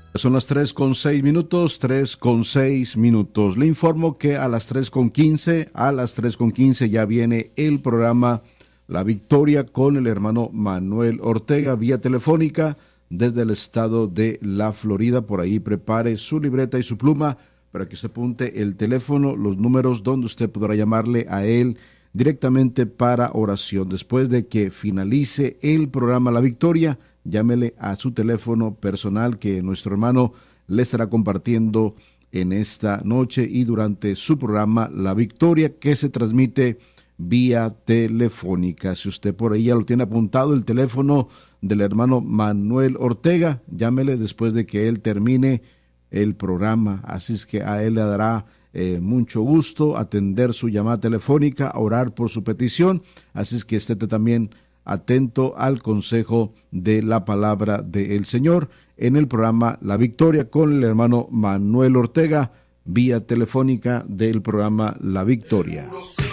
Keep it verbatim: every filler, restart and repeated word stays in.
Son las tres con seis minutos, tres con seis minutos. Le informo que a las tres con quince, a las tres con quince ya viene el programa La Victoria con el hermano Manuel Ortega vía telefónica desde el estado de la Florida. Por ahí prepare su libreta y su pluma para que usted apunte el teléfono, los números donde usted podrá llamarle a él directamente para oración. Después de que finalice el programa La Victoria, llámele a su teléfono personal que nuestro hermano le estará compartiendo en esta noche y durante su programa La Victoria, que se transmite vía telefónica. Si usted por ahí ya lo tiene apuntado, el teléfono del hermano Manuel Ortega, llámele después de que él termine el programa. Así es que a él le dará eh, mucho gusto atender su llamada telefónica, orar por su petición. Así es que esté también atento al consejo de la palabra del Señor en el programa La Victoria con el hermano Manuel Ortega vía telefónica del programa La Victoria.